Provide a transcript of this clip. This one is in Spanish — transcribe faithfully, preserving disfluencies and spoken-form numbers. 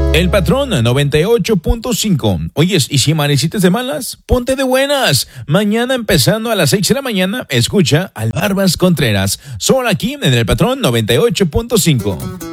El Patrón noventa y ocho punto cinco. Oyes, ¿y si amaneciste de malas? Ponte de buenas. Mañana empezando a las seis de la mañana, escucha al Barbas Contreras. Solo aquí en El Patrón noventa y ocho punto cinco.